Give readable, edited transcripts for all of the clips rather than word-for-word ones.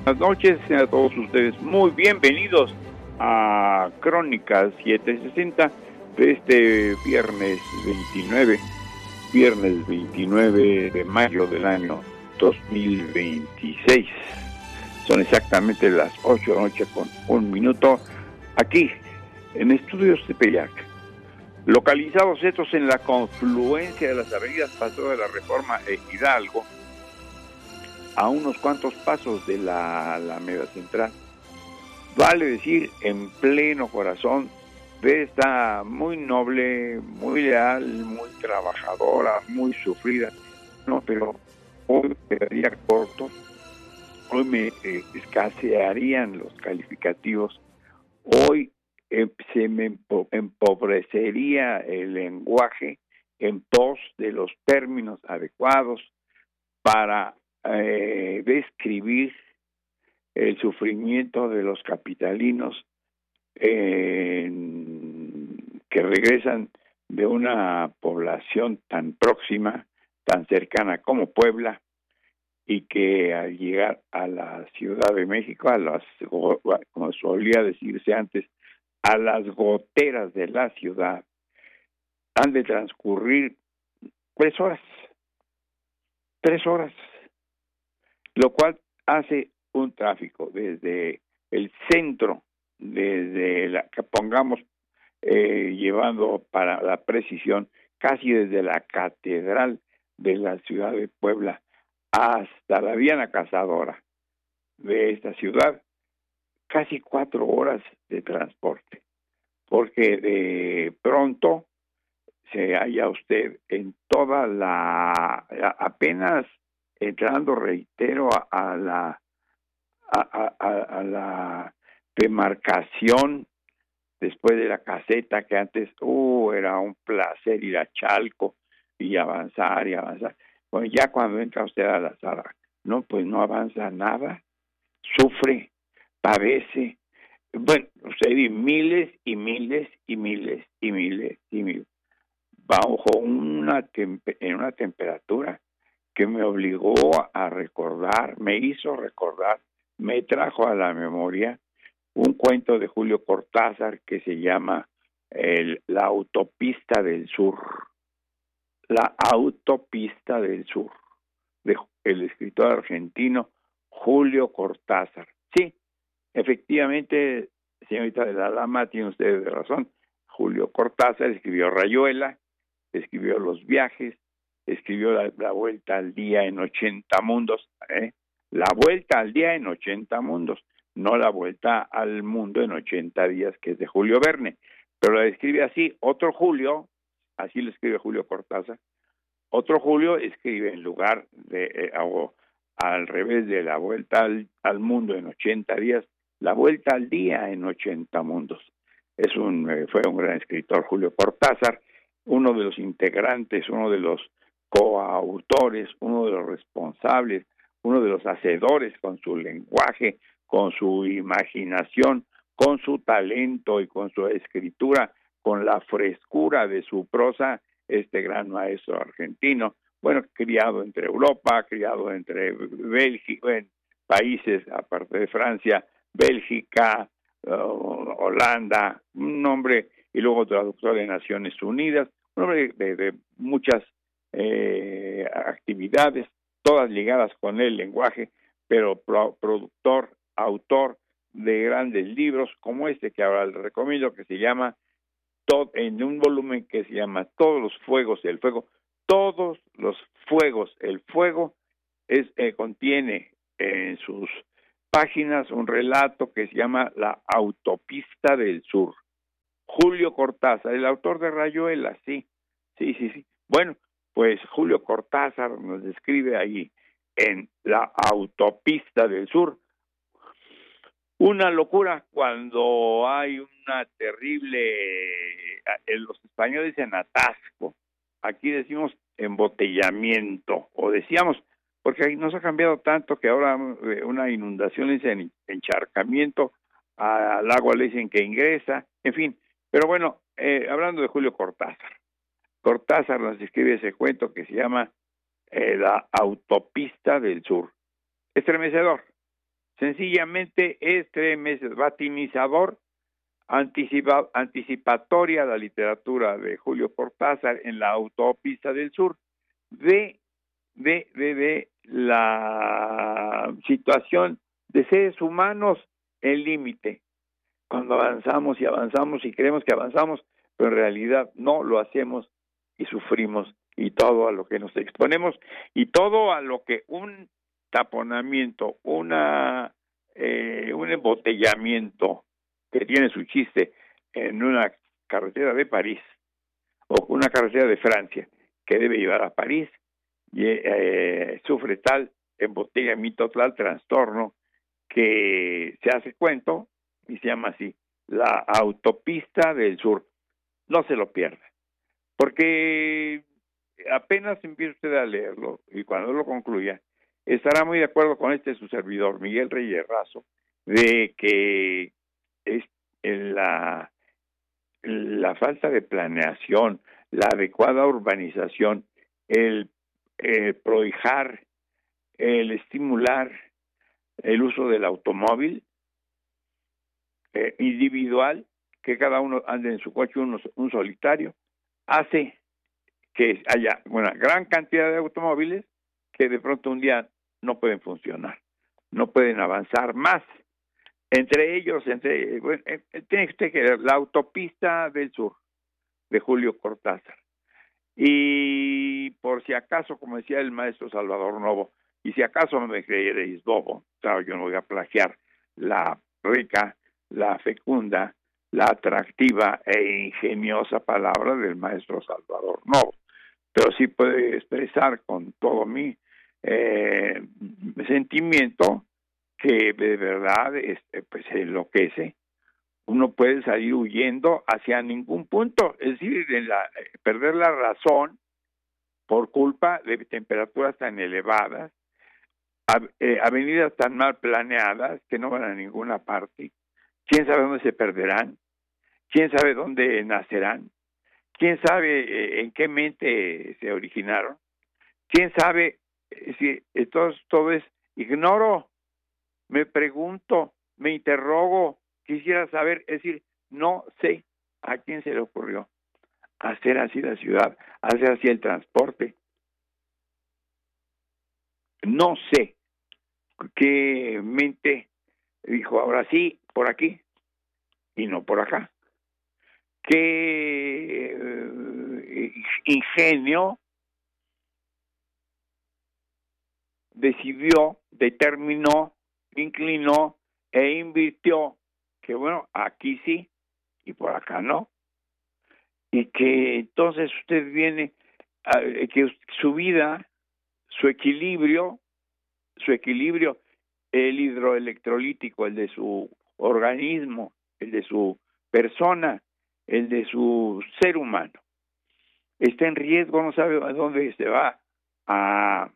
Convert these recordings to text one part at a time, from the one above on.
Buenas noches a todos ustedes, muy bienvenidos a Crónicas 760 de este viernes 29 de mayo del año 2026. Son exactamente las 8 de la noche con un minuto, aquí en Estudios Tepeyac, localizados estos en la confluencia de las avenidas Paseo de la Reforma e Hidalgo, a unos cuantos pasos de la Alameda Central. Vale decir, en pleno corazón de esta muy noble, muy leal, muy trabajadora, muy sufrida, no, pero hoy quedaría corto, hoy me escasearían los calificativos, hoy se me empobrecería el lenguaje en pos de los términos adecuados para describir el sufrimiento de los capitalinos que regresan de una población tan próxima, tan cercana como Puebla, y que al llegar a la Ciudad de México, como solía decirse antes, a las goteras de la ciudad, han de transcurrir 3 horas, lo cual hace un tráfico desde el centro, desde la que pongamos, llevando para la precisión, casi desde la catedral de la ciudad de Puebla hasta la Diana Cazadora de esta ciudad, casi 4 horas de transporte, porque de pronto se halla usted en toda apenas entrando, reitero, a la demarcación después de la caseta, que antes era un placer ir a Chalco y avanzar. Bueno, ya cuando entra usted a la sala, no, pues no avanza nada, sufre, padece. Bueno, usted vi miles bajo en una temperatura que me obligó a recordar, me hizo recordar, me trajo a la memoria un cuento de Julio Cortázar que se llama La Autopista del Sur. La Autopista del Sur, del escritor argentino Julio Cortázar. Sí, efectivamente, señorita de la Lama, tiene usted razón. Julio Cortázar escribió Rayuela, escribió Los Viajes, escribió la Vuelta al Día en 80 Mundos, La Vuelta al Día en 80 Mundos, no La Vuelta al Mundo en 80 Días, que es de Julio Verne, pero la describe así. Otro Julio, así lo escribe Julio Cortázar, otro Julio escribe en lugar de, al revés de La Vuelta al Mundo en 80 días, La Vuelta al Día en 80 Mundos. Fue un gran escritor, Julio Cortázar, uno de los integrantes, uno de los coautores, uno de los responsables, uno de los hacedores con su lenguaje, con su imaginación, con su talento y con su escritura, con la frescura de su prosa, este gran maestro argentino, bueno, criado entre Europa, criado entre Bélgica, en países aparte de Francia, Bélgica, Holanda, un hombre, y luego traductor de Naciones Unidas, un hombre de muchas actividades, todas ligadas con el lenguaje, pero productor, autor de grandes libros, como este que ahora les recomiendo, que se llama, en un volumen que se llama Todos los Fuegos del Fuego. Todos los Fuegos, el fuego contiene en sus páginas un relato que se llama La Autopista del Sur. Julio Cortázar, el autor de Rayuela, sí. Bueno, pues Julio Cortázar nos describe ahí en La Autopista del Sur una locura cuando hay una terrible, los españoles dicen atasco, aquí decimos embotellamiento, o decíamos, porque nos ha cambiado tanto que ahora una inundación es encharcamiento, al agua le dicen que ingresa, en fin. Pero bueno, hablando de Julio Cortázar nos escribe ese cuento que se llama La Autopista del Sur. Estremecedor, Sencillamente es 3 meses, vatinizador, anticipatoria a la literatura de Julio Cortázar en la autopista del sur, de la situación de seres humanos en límite, cuando avanzamos y avanzamos y creemos que avanzamos, pero en realidad no lo hacemos y sufrimos, y todo a lo que nos exponemos y todo a lo que un taponamiento, un embotellamiento que tiene su chiste en una carretera de París o una carretera de Francia que debe llevar a París, y sufre tal embotellamiento, tal trastorno, que se hace cuento y se llama así, la autopista del sur. No se lo pierda, porque apenas empiece usted a leerlo y cuando lo concluya, estará muy de acuerdo con su servidor, Miguel Reyes Razo, de que es la falta de planeación, la adecuada urbanización, el prohijar, el estimular el uso del automóvil individual, que cada uno ande en su coche, un solitario, hace que haya una gran cantidad de automóviles que de pronto un día no pueden funcionar, no pueden avanzar más. Entre ellos, tiene usted que ver la autopista del sur de Julio Cortázar. Y por si acaso, como decía el maestro Salvador Novo, y si acaso me creeréis bobo, claro, yo no voy a plagiar la rica, la fecunda, la atractiva e ingeniosa palabra del maestro Salvador Novo, pero sí puede expresar con todo mi sentimiento que de verdad pues enloquece. Uno puede salir huyendo hacia ningún punto, es decir, perder la razón por culpa de temperaturas tan elevadas, avenidas tan mal planeadas que no van a ninguna parte. ¿Quién sabe dónde se perderán? ¿Quién sabe dónde nacerán? ¿Quién sabe en qué mente se originaron? ¿Quién sabe si todo es ignoro? Me pregunto, me interrogo, quisiera saber, es decir, no sé a quién se le ocurrió hacer así la ciudad, hacer así el transporte. No sé qué mente dijo, ahora sí, por aquí y no por acá. Qué ingenio decidió, determinó, inclinó e invirtió que bueno, aquí sí y por acá no. Y que entonces usted viene que su vida, su equilibrio, el hidroelectrolítico, el de su organismo, el de su persona, el de su ser humano, está en riesgo, no sabe a dónde se va a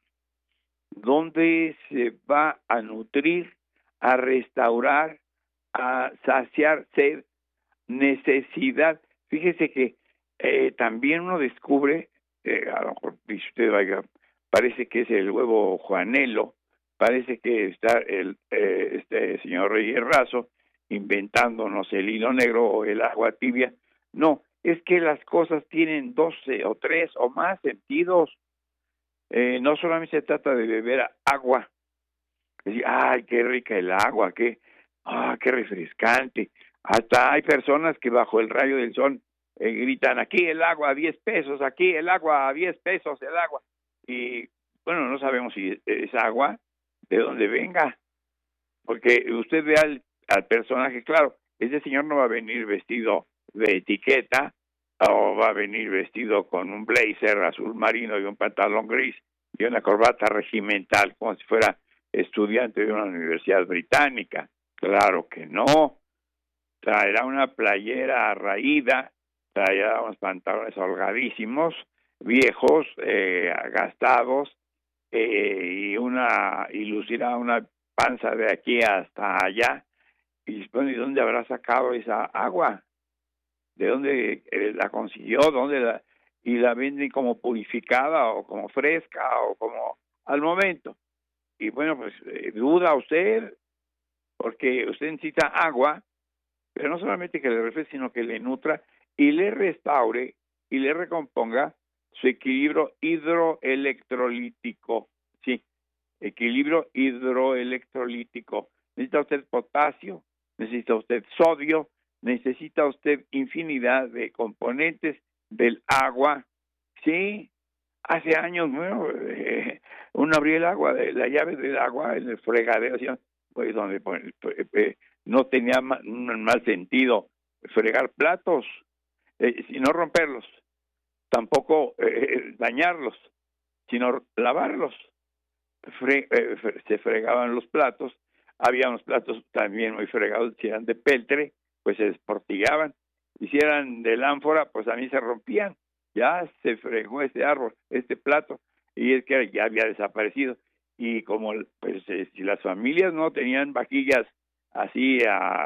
nutrir, a restaurar, a saciar sed, necesidad. Fíjese que también uno descubre, a lo mejor dice usted, vaya, parece que es el huevo Juanelo, parece que está este señor Reyes Razo inventándonos el hilo negro o el agua tibia. No, es que las cosas tienen 12 o 3 o más sentidos. No solamente se trata de beber agua, decir, ay, qué rica el agua, qué refrescante. Hasta hay personas que bajo el rayo del sol gritan, aquí el agua a 10 pesos, aquí el agua a 10 pesos, el agua. Y bueno, no sabemos si es agua, de dónde venga, porque usted ve al personaje, claro, ese señor no va a venir vestido de etiqueta, o va a venir vestido con un blazer azul marino y un pantalón gris y una corbata regimental, como si fuera estudiante de una universidad británica. Claro que no. Traerá una playera raída, traerá unos pantalones holgadísimos, viejos, gastados, y lucirá una panza de aquí hasta allá. Y bueno, ¿y dónde habrá sacado esa agua? ¿De dónde la consiguió? Y la venden como purificada o como fresca o como al momento? Y bueno, pues duda usted, porque usted necesita agua, pero no solamente que le refresque, sino que le nutra y le restaure y le recomponga su equilibrio hidroelectrolítico. Sí, equilibrio hidroelectrolítico. Necesita usted potasio, necesita usted sodio, necesita usted infinidad de componentes del agua. Sí, hace años, bueno, uno abría el agua, la llave del agua en el fregadero, pues donde no tenía un mal sentido fregar platos, sino romperlos, tampoco dañarlos, sino lavarlos. Se fregaban los platos, había unos platos también muy fregados, si eran de peltre, pues se desportillaban, y si eran de ánfora, pues a mí se rompían, ya se fregó este plato, y es que ya había desaparecido, y como pues si las familias no tenían vajillas así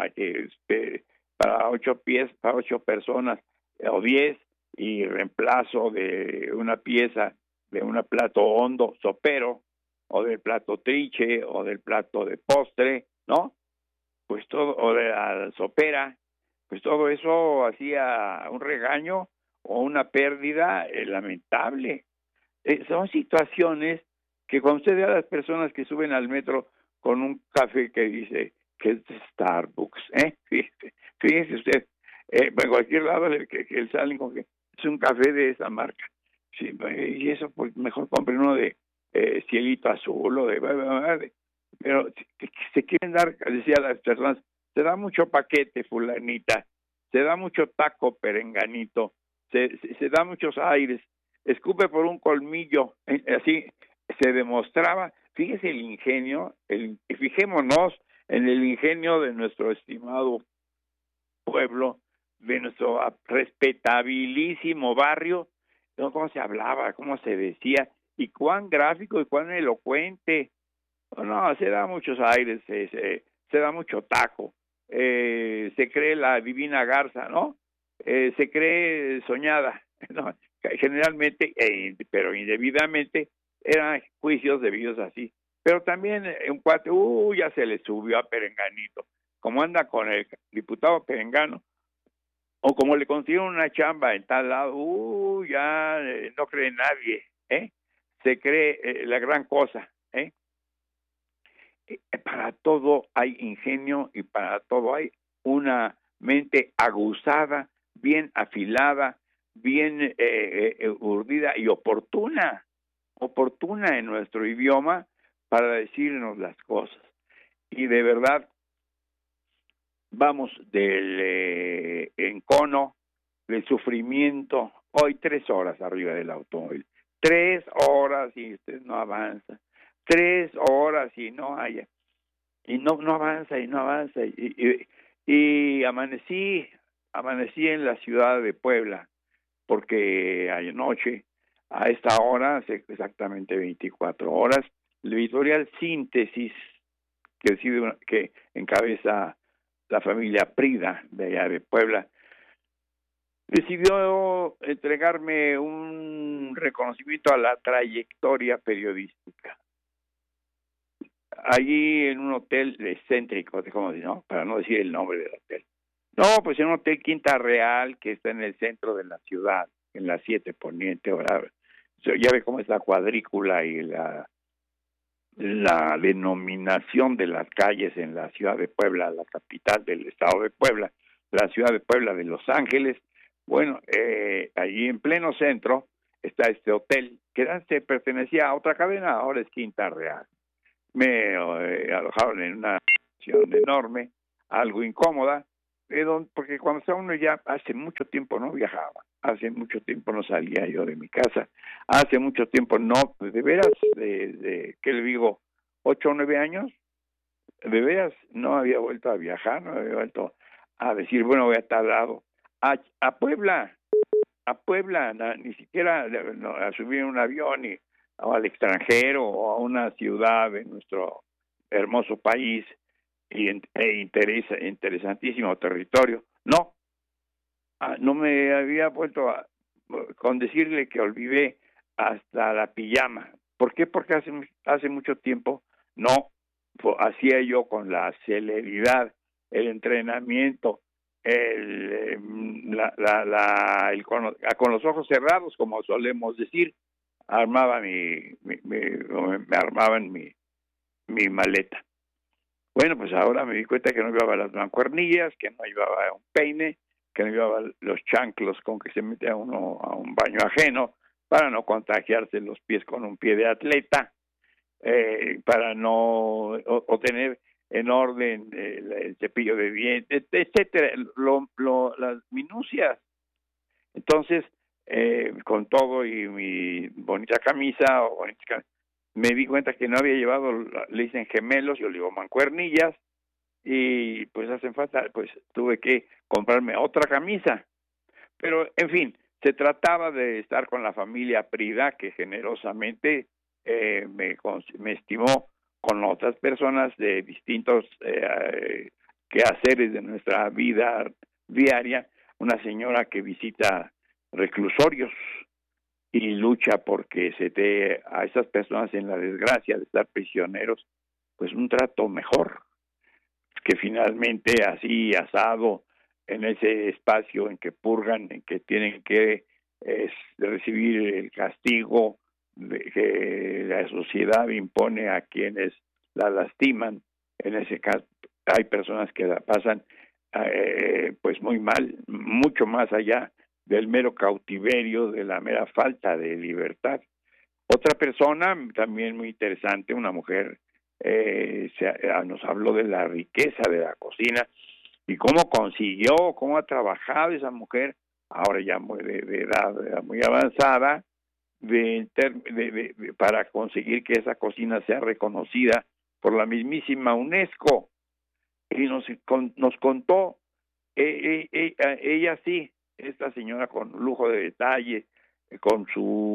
para 8 pies, para 8 personas, o 10, y reemplazo de una pieza de un plato hondo, sopero, o del plato triche, o del plato de postre, ¿no? Pues todo, o de la sopera, pues todo eso hacía un regaño o una pérdida lamentable. Son situaciones que cuando usted ve a las personas que suben al metro con un café que dice que es de Starbucks, fíjese usted, en cualquier lado que salen con que es un café de esa marca. Sí, y eso pues mejor compren uno de cielito azul o pero se quieren dar, decía las personas, se da mucho paquete fulanita, se da mucho taco perenganito, se da muchos aires, escupe por un colmillo, así se demostraba. Fíjese el ingenio, fijémonos en el ingenio de nuestro estimado pueblo, de nuestro respetabilísimo barrio, ¿no? Cómo se hablaba, cómo se decía, y cuán gráfico y cuán elocuente. No, se da muchos aires, se da mucho taco, se cree la divina garza, ¿no? Se cree soñada, ¿no? Generalmente, pero indebidamente, eran juicios debidos así. Pero también un cuate, ya se le subió a Perenganito, como anda con el diputado Perengano, o como le consiguieron una chamba en tal lado, ya no cree nadie, se cree la gran cosa, para todo hay ingenio y para todo hay una mente aguzada, bien afilada, bien urdida y oportuna en nuestro idioma para decirnos las cosas. Y de verdad, vamos del encono, del sufrimiento, hoy 3 horas arriba del automóvil, 3 horas y usted no avanza, 3 horas y no haya, y no avanza y no avanza, y amanecí en la ciudad de Puebla, porque anoche, a esta hora, hace exactamente 24 horas, la editorial Síntesis, que encabeza la familia Prida de allá de Puebla, decidió entregarme un reconocimiento a la trayectoria periodística. Allí en un hotel excéntrico, ¿no? Para no decir el nombre del hotel. No, pues en un hotel Quinta Real, que está en el centro de la ciudad, en la 7 Poniente, ahora. Ya ve cómo es la cuadrícula y la denominación de las calles en la ciudad de Puebla, la capital del estado de Puebla, la ciudad de Puebla de Los Ángeles. Bueno, allí en pleno centro está este hotel, que antes pertenecía a otra cadena, ahora es Quinta Real. Me alojaron en una situación enorme, algo incómoda, porque cuando estaba uno ya hace mucho tiempo no viajaba, hace mucho tiempo no salía yo de mi casa, hace mucho tiempo no, de veras, ¿qué le digo? 8 o 9 años, de veras, no había vuelto a viajar, no había vuelto a decir, bueno, voy a tal lado, a Puebla, ni siquiera a subir en un avión o al extranjero o a una ciudad de nuestro hermoso país interesantísimo territorio. No me había vuelto con decirle que olvidé hasta la pijama. ¿Por qué? Porque hace mucho tiempo no hacía yo con la celeridad, el entrenamiento, con los ojos cerrados, como solemos decir, armaba me armaban mi maleta. Bueno, pues ahora me di cuenta que no llevaba las mancuernillas, que no llevaba un peine, que no llevaba los chanclos con que se mete uno a un baño ajeno, para no contagiarse los pies con un pie de atleta, para no tener en orden el cepillo de dientes, etcétera, las minucias. Entonces, con todo y mi bonita camisa, me di cuenta que no había llevado, le dicen gemelos, yo le digo mancuernillas, y pues hacen falta, pues tuve que comprarme otra camisa. Pero, en fin, se trataba de estar con la familia Prida, que generosamente me estimó con otras personas de distintos quehaceres de nuestra vida diaria. Una señora que visita reclusorios y lucha porque se dé a esas personas en la desgracia de estar prisioneros pues un trato mejor, que finalmente así asado en ese espacio en que purgan, en que tienen que recibir el castigo que la sociedad impone a quienes la lastiman. En ese caso hay personas que la pasan pues muy mal, mucho más allá del mero cautiverio, de la mera falta de libertad. Otra persona también muy interesante, una mujer, nos habló de la riqueza de la cocina y cómo consiguió, cómo ha trabajado esa mujer, ahora ya de edad muy avanzada, para conseguir que esa cocina sea reconocida por la mismísima UNESCO. Y nos contó, ella sí, esta señora con lujo de detalle, con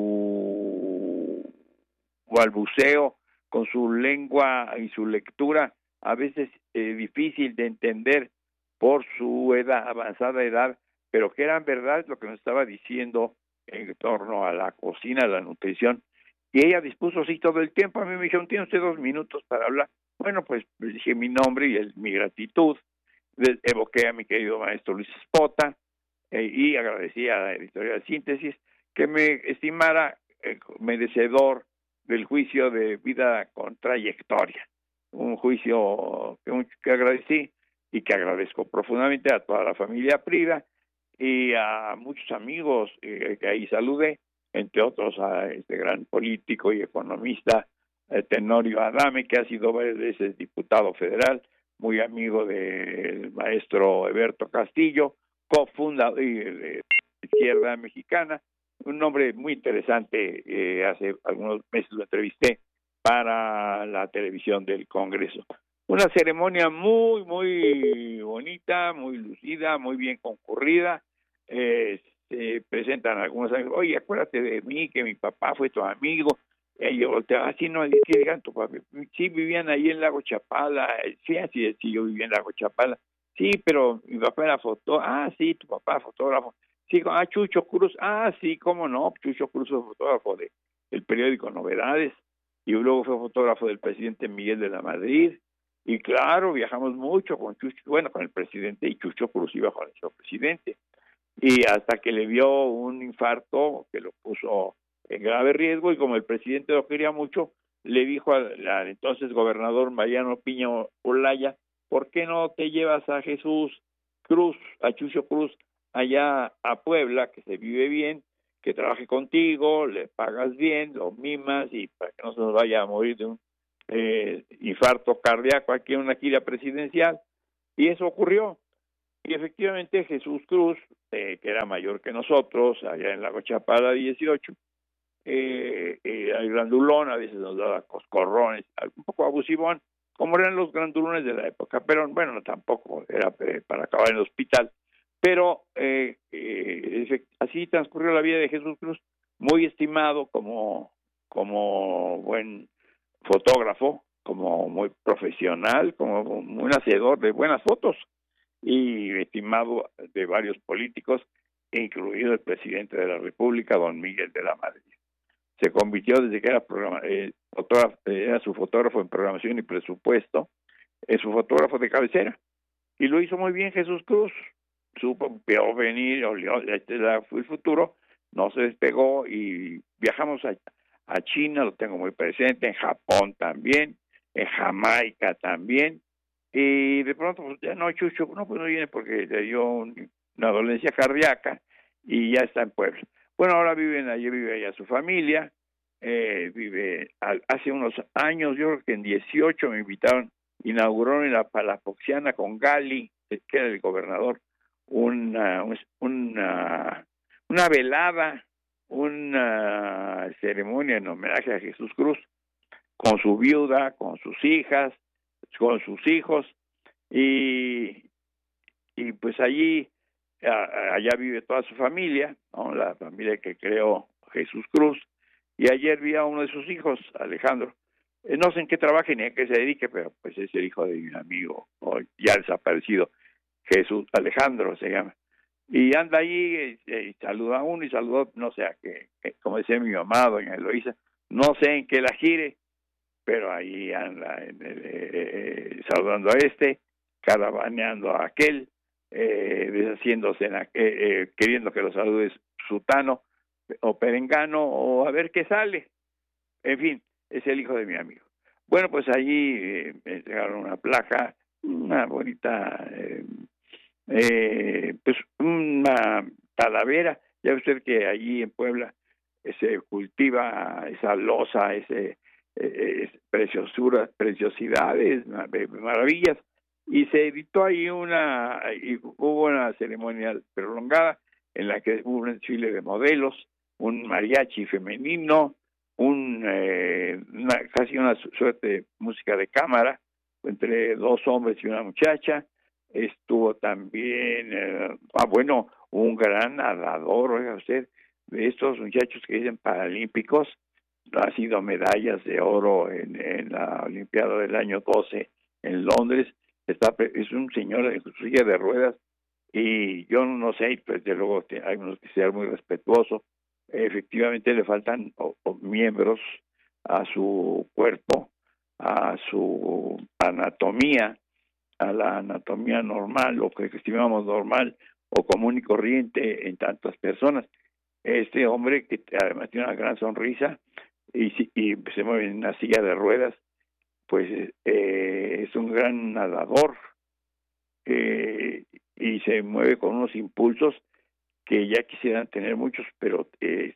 su balbuceo, con su lengua y su lectura a veces difícil de entender por su avanzada edad, pero que era verdad lo que nos estaba diciendo en torno a la cocina, a la nutrición. Y ella dispuso así todo el tiempo. A mí me dijeron, ¿tiene usted 2 minutos para hablar? Bueno, pues dije mi nombre y mi gratitud, evoqué a mi querido maestro Luis Espota, y agradecí a la editorial Síntesis que me estimara merecedor del juicio de vida con trayectoria, un juicio que agradecí y que agradezco profundamente a toda la familia Prida y a muchos amigos que ahí saludé, entre otros a este gran político y economista Tenorio Adame, que ha sido varias veces diputado federal, muy amigo del maestro Eberto Castillo, cofundador de Izquierda Mexicana, un hombre muy interesante. Hace algunos meses lo entrevisté para la televisión del Congreso. Una ceremonia muy, muy bonita, muy lucida, muy bien concurrida. Se presentan algunos amigos, oye, acuérdate de mí, que mi papá fue tu amigo. Yo volteaba, así no, ¿qué digan tu papá? Sí, vivían ahí en Lago Chapala. Sí, así yo vivía en Lago Chapala. Sí, pero mi papá era fotógrafo. Ah, sí, tu papá fotógrafo. Sí, Chucho Cruz. Ah, sí, cómo no, Chucho Cruz fue fotógrafo del periódico Novedades y luego fue fotógrafo del presidente Miguel de la Madrid. Y claro, viajamos mucho con Chucho, bueno, con el presidente, y Chucho Cruz iba con el señor presidente. Y hasta que le dio un infarto que lo puso en grave riesgo, y como el presidente lo quería mucho, le dijo al entonces gobernador Mariano Piña Olaya, ¿por qué no te llevas a Jesús Cruz, a Chucho Cruz, allá a Puebla, que se vive bien, que trabaje contigo, le pagas bien, lo mimas, y para que no se nos vaya a morir de un infarto cardíaco aquí en una gira presidencial? Y eso ocurrió. Y efectivamente Jesús Cruz, que era mayor que nosotros, allá en Lago Chapala 18, el grandulón, a veces nos daba coscorrones, un poco abusivón, como eran los grandulones de la época, pero bueno, tampoco era para acabar en el hospital. Pero así transcurrió la vida de Jesús Cruz, muy estimado como buen fotógrafo, como muy profesional, como un hacedor de buenas fotos, y estimado de varios políticos, incluido el presidente de la República, don Miguel de la Madrid. se convirtió desde que era era su fotógrafo en programación y presupuesto, es su fotógrafo de cabecera. Y lo hizo muy bien Jesús Cruz. Supo, vio venir, olió, fue el futuro, no se despegó y viajamos a China, lo tengo muy presente, en Japón también, en Jamaica también. Y de pronto, pues, ya no, Chucho, pues no viene porque le dio una dolencia cardíaca y ya está en Puebla. Bueno, ahora vive allá su familia, hace unos años, yo creo que en 18 me invitaron, inauguró en la Palafoxiana con Gali, que era el gobernador, una velada, una ceremonia en homenaje a Jesús Cruz, con su viuda, con sus hijas, con sus hijos, y pues allí, allá vive toda su familia, ¿no? La familia que creó Jesús Cruz, y ayer vi a uno de sus hijos, Alejandro, no sé en qué trabaje ni a qué se dedique, pero pues es el hijo de mi amigo, ya desaparecido, Jesús Alejandro se llama, y anda allí y saluda a uno y saludó, no sé a qué, como decía mi mamá, doña Eloísa, no sé en qué la gire, pero ahí anda saludando a caravaneando a aquel, deshaciéndose, queriendo que lo saludes Sutano o Perengano, o a ver qué sale. En fin, es el hijo de mi amigo. Bueno, pues allí me entregaron una placa, una bonita, pues una talavera. Ya ve usted que allí en Puebla se cultiva esa loza, preciosidades, maravillas, y se editó ahí y hubo una ceremonia prolongada en la que hubo un desfile de modelos, un mariachi femenino, casi una suerte de música de cámara entre dos hombres y una muchacha. Estuvo también, un gran nadador, oiga usted, de estos muchachos que dicen paralímpicos, ha sido medallas de oro en la Olimpiada del año 12 en Londres. Es un señor en su silla de ruedas, y yo no sé, pues de luego hay unos que sean muy respetuosos. Efectivamente le faltan miembros a su cuerpo, a su anatomía, a la anatomía normal, lo que estimamos normal o común y corriente en tantas personas. Este hombre, que además tiene una gran sonrisa y se mueve en una silla de ruedas, pues es un gran nadador, y se mueve con unos impulsos que ya quisieran tener muchos, pero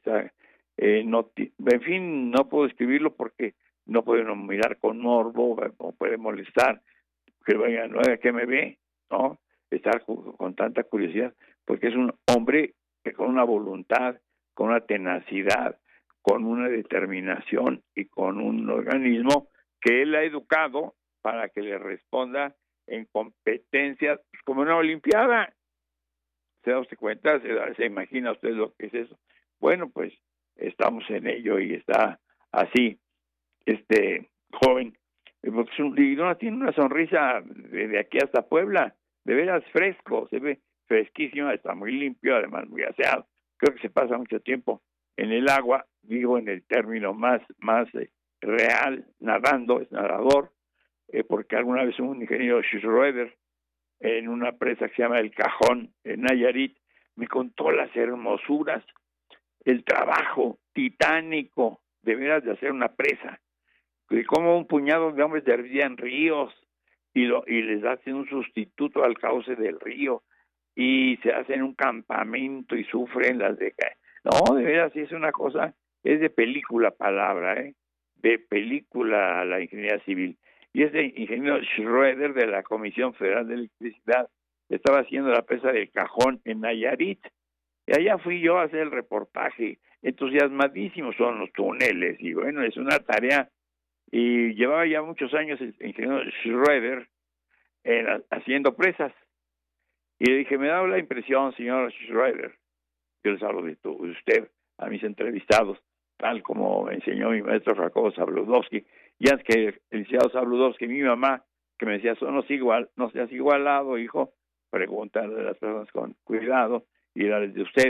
en fin, no puedo escribirlo porque no puede uno mirar con morbo, o puede molestar, que vaya, no haga que me ve, ¿no? Estar con tanta curiosidad, porque es un hombre que con una voluntad, con una tenacidad, con una determinación y con un organismo que él ha educado para que le responda en competencias como una olimpiada. ¿Se da usted cuenta? ¿Se imagina usted lo que es eso? Bueno, pues estamos en ello y está así, joven, porque tiene una sonrisa de aquí hasta Puebla, de veras fresco, se ve fresquísimo, está muy limpio, además muy aseado. Creo que se pasa mucho tiempo en el agua, digo en el término más real, nadando, es nadador, porque alguna vez un ingeniero Schroeder, en una presa que se llama El Cajón, en Nayarit, me contó las hermosuras, el trabajo titánico, de veras, de hacer una presa, y cómo un puñado de hombres derrían ríos y les hacen un sustituto al cauce del río, y se hacen un campamento y sufren no, de veras, es una cosa, es de película palabra, de película la ingeniería civil. Y ese ingeniero Schroeder, de la Comisión Federal de Electricidad, estaba haciendo la presa del Cajón en Nayarit, y allá fui yo a hacer el reportaje. Entusiasmadísimos son los túneles, y bueno, es una tarea, y llevaba ya muchos años el ingeniero Schroeder haciendo presas, y le dije, me da la impresión, señor Schroeder, yo les hablo de usted a mis entrevistados, tal como me enseñó mi maestro Jacobo Zabludowski, y antes que el licenciado Zabludowski, mi mamá, que me decía, no seas igualado, hijo, pregúntale a las personas con cuidado, y dale de usted.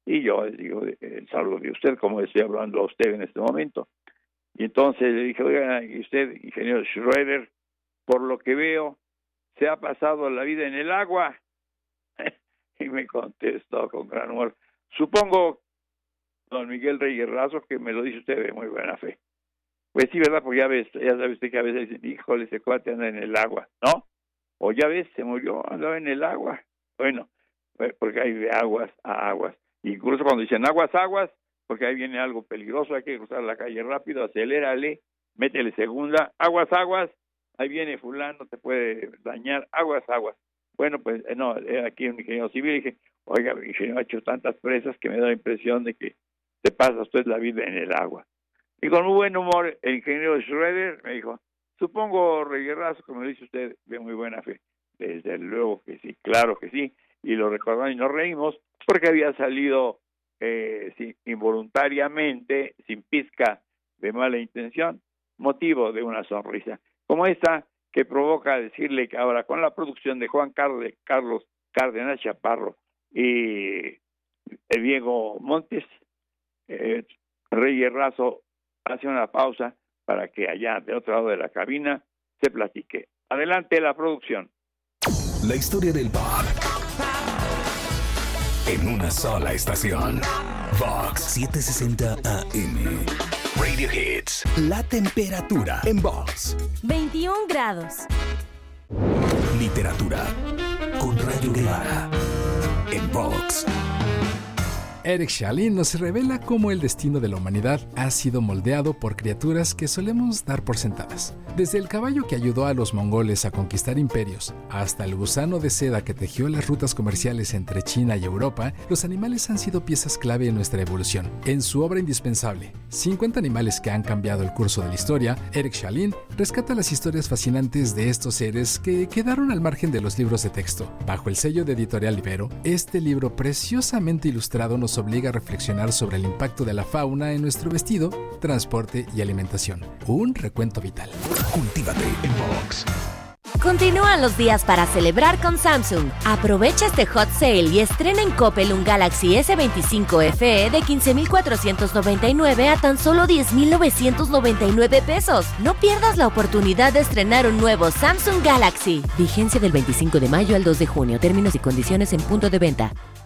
Y yo le digo el saludo de usted, como estoy hablando a usted en este momento. Y entonces le dije, oiga, y usted, ingeniero Schroeder, por lo que veo, se ha pasado la vida en el agua. Y me contestó con gran humor, supongo, don Miguel Reyes Razo, que me lo dice usted de muy buena fe. Pues sí, ¿verdad? Pues ya sabe usted que a veces dicen, híjole, ese cuate anda en el agua, ¿no? O ya ves, se murió, andaba en el agua. Bueno, porque hay de aguas a aguas. Incluso cuando dicen aguas, porque ahí viene algo peligroso, hay que cruzar la calle rápido, acelérale, métele segunda, aguas, ahí viene fulano, te puede dañar, aguas. Bueno, pues no, aquí un ingeniero civil, dije, oiga, ingeniero, ha hecho tantas presas que me da la impresión de que se pasa usted la vida en el agua. Y con muy buen humor, el ingeniero Schroeder me dijo, supongo, Reguerrazo, como lo dice usted, de muy buena fe. Desde luego que sí, claro que sí. Y lo recordamos y nos reímos porque había salido involuntariamente, sin pizca de mala intención, motivo de una sonrisa. Como esta que provoca decirle que ahora con la producción de Juan Carlos Cárdenas Chaparro y Diego Montes, Reyes Razo hace una pausa para que allá de otro lado de la cabina se platique. Adelante la producción. La historia del pop en una sola estación. Vox 760 AM. Radio Hits. La temperatura en Vox. 21 grados. Literatura con Rayo Guevara en Vox. Eric Chalin nos revela cómo el destino de la humanidad ha sido moldeado por criaturas que solemos dar por sentadas. Desde el caballo que ayudó a los mongoles a conquistar imperios, hasta el gusano de seda que tejió las rutas comerciales entre China y Europa, los animales han sido piezas clave en nuestra evolución. En su obra indispensable, 50 animales que han cambiado el curso de la historia, Eric Chalin rescata las historias fascinantes de estos seres que quedaron al margen de los libros de texto. Bajo el sello de Editorial Libero, este libro preciosamente ilustrado nos obliga a reflexionar sobre el impacto de la fauna en nuestro vestido, transporte y alimentación. Un recuento vital. Cultívate en Vox. Continúan los días para celebrar con Samsung. Aprovecha este hot sale y estrena en Coppel un Galaxy S25 FE de 15,499 a tan solo 10,999 pesos. No pierdas la oportunidad de estrenar un nuevo Samsung Galaxy. Vigencia del 25 de mayo al 2 de junio. Términos y condiciones en punto de venta.